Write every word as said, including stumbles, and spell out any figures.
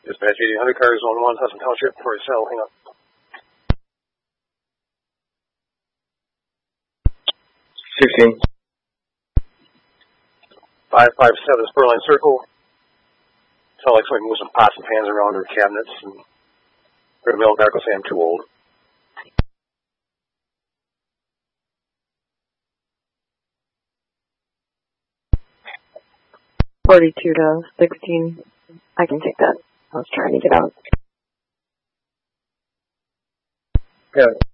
Dispatch eighty hundred, cars one one, Hudson Township, for a cell, hang up. sixteen. five five seven, Spurline Circle. Sound like somebody moved some pots and pans around or cabinets, and heard a male guy go say I'm too old. forty-two to sixteen. I can take that. I was trying to get out. Yeah.